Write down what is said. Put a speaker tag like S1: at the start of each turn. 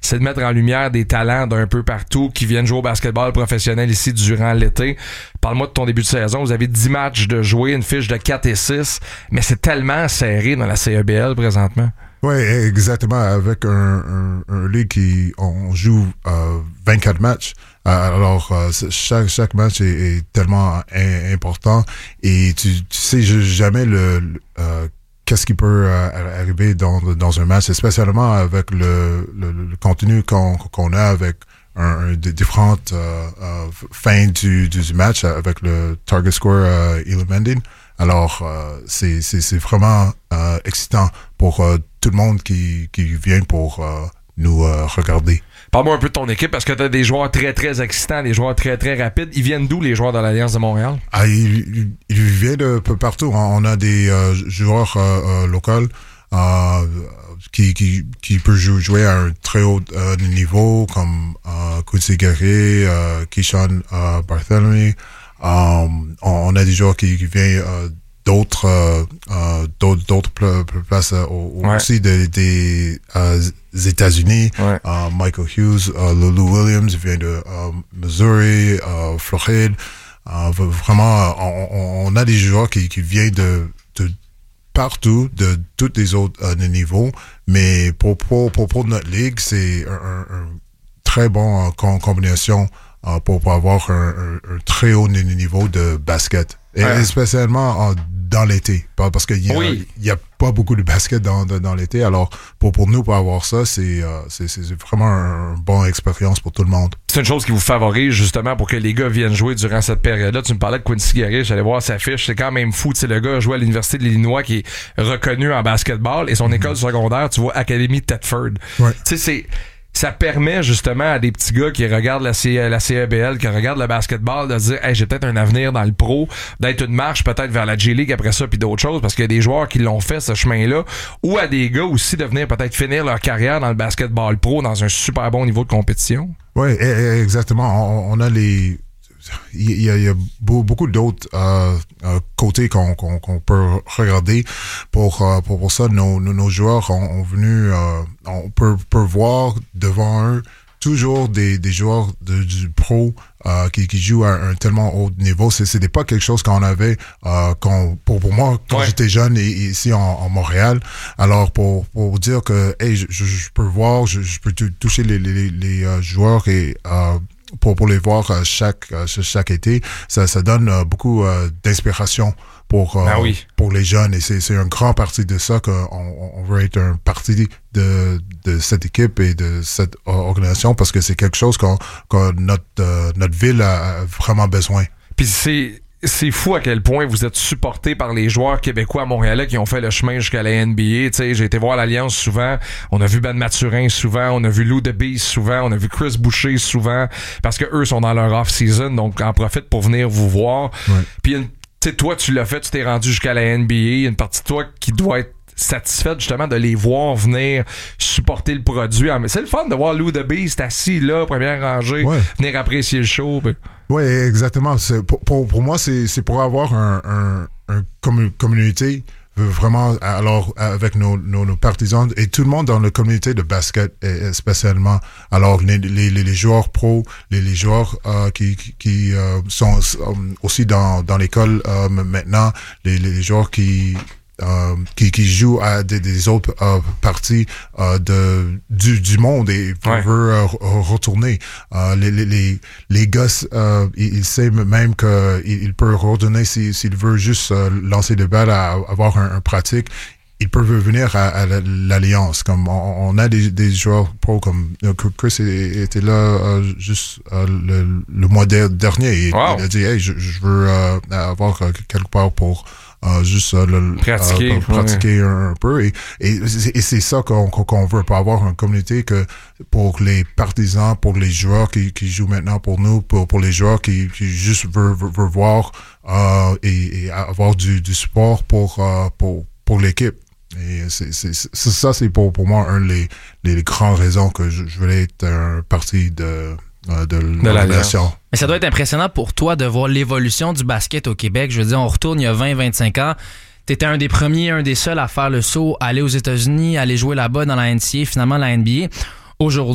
S1: c'est de mettre en lumière des talents d'un peu partout qui viennent jouer au basketball professionnel ici durant l'été. Parle-moi de ton début de saison. Vous avez 10 matchs de jouer, une fiche de 4-6, mais c'est tellement serré dans la CEBL présentement.
S2: Oui, exactement. Avec un ligue qui on joue 24 matchs. Alors chaque match est tellement important et tu sais jamais qu'est-ce qui peut arriver dans un match, spécialement avec le contenu qu'on a avec des différentes fins du match avec le target score eliminating. Alors c'est vraiment excitant pour tout le monde qui vient pour nous regarder.
S1: Parle-moi un peu de ton équipe parce que tu as des joueurs très très excitants, des joueurs très très rapides. Ils viennent d'où les joueurs de l'Alliance de Montréal?
S2: Ils viennent de peu partout. On a des joueurs locaux qui peuvent jouer à un très haut niveau comme Quincy Guerrier, Keyshawn Barthélemy. On a des joueurs qui viennent d'autres places aussi des États-Unis.
S1: Ouais.
S2: Michael Hughes, Lulu Williams vient de Missouri, Floride. Vraiment, on a des joueurs qui viennent de partout, de tous les autres niveaux. Mais pour notre ligue, c'est un très bon combinaison pour avoir un très haut niveau de basket. Et spécialement dans l'été. Parce qu'il y a pas beaucoup de basket dans l'été. Alors, pour nous, pour avoir ça, c'est vraiment une bonne expérience pour tout le monde.
S1: C'est une chose qui vous favorise, justement, pour que les gars viennent jouer durant cette période-là. Tu me parlais de Quincy Guerrier, j'allais voir sa fiche. C'est quand même fou. Tu sais, le gars a joué à l'Université de l'Illinois qui est reconnu en basketball. Et son école secondaire, tu vois, Académie Thetford.
S2: Ouais.
S1: Tu sais, ça permet justement à des petits gars qui regardent la CEBL, qui regardent le basketball, de dire hey, j'ai peut-être un avenir dans le pro, d'être une marche peut-être vers la J-League après ça puis d'autres choses, parce qu'il y a des joueurs qui l'ont fait ce chemin-là, ou à des gars aussi de venir peut-être finir leur carrière dans le basketball pro dans un super bon niveau de compétition.
S2: Oui, exactement. On a il y a beaucoup d'autres côtés qu'on peut regarder pour ça. Nos joueurs ont venu, on peut voir devant eux toujours des joueurs du pro qui jouent à un tellement haut niveau. C'était pas quelque chose qu'on avait pour moi quand j'étais jeune ici en Montréal. Alors pour dire que hey, je peux voir, je peux toucher les joueurs et pour les voir chaque été, ça donne beaucoup d'inspiration pour les jeunes, et c'est une grande partie de ça qu'on veut être un parti de cette équipe et de cette organisation, parce que c'est quelque chose que notre ville a vraiment besoin.
S1: Puis c'est fou à quel point vous êtes supporté par les joueurs québécois montréalais qui ont fait le chemin jusqu'à la NBA. T'sais, j'ai été voir l'Alliance souvent. On a vu Ben Mathurin souvent. On a vu Lou DeBeese souvent. On a vu Chris Boucher souvent. Parce que eux sont dans leur off-season. Donc, en profitent pour venir vous voir.
S2: Ouais.
S1: Puis, toi, tu l'as fait. Tu t'es rendu jusqu'à la NBA. Il y a une partie de toi qui doit être satisfaite justement de les voir venir supporter le produit. Mais c'est le fun de voir Lou DeBeese assis là, première rangée, venir apprécier le show.
S2: Oui, exactement. Pour moi, c'est pour avoir un communauté vraiment, alors avec nos partisans et tout le monde dans la communauté de basket spécialement. Alors les joueurs pros, les joueurs qui sont aussi dans l'école maintenant, les joueurs qui jouent à des autres parties du monde et veulent retourner. Les gars, ils savent même qu'ils peuvent retourner s'ils veulent juste lancer des balles, avoir un pratique. Ils peuvent venir à l'Alliance. Comme on a des joueurs pro comme Chris était là juste le mois dernier. Et il a dit hey, je veux avoir quelque part pour juste pratiquer un peu, et c'est ça qu'on veut, pas avoir une communauté que pour les partisans, pour les joueurs qui jouent maintenant pour nous, pour les joueurs qui juste veulent voir et avoir du support pour l'équipe. Et c'est pour moi les grandes raisons que je voulais être un parti de l'organisation.
S3: Mais ça doit être impressionnant pour toi de voir l'évolution du basket au Québec. Je veux dire, on retourne il y a 20-25 ans. T'étais un des premiers, un des seuls à faire le saut, aller aux États-Unis, aller jouer là-bas dans la NCAA, finalement la NBA. Aujourd'hui,